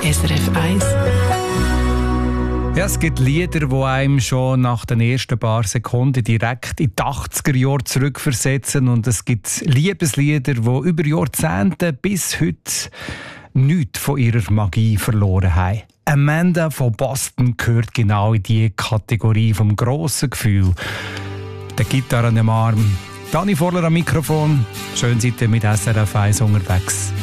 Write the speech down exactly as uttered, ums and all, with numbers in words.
S R F eins. Ja, es gibt Lieder, die einem schon nach den ersten paar Sekunden direkt in die achtziger Jahre zurückversetzen. Und es gibt Liebeslieder, die über Jahrzehnte bis heute nichts von ihrer Magie verloren haben. Amanda von Boston gehört genau in diese Kategorie vom grossen Gefühl. Der Gitarre an dem Arm. Dani Vorler am Mikrofon. Schön seid ihr mit S R F eins unterwegs.